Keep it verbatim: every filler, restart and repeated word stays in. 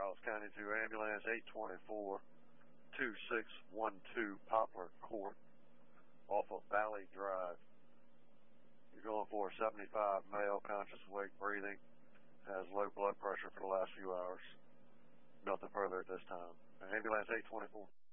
Charles County to ambulance eight twenty-four, two six one two Poplar Court off of Valley Drive. You're going for a seventy-five male, conscious, awake, breathing, has low blood pressure for the last few hours. Nothing further at this time. Ambulance eight twenty-four.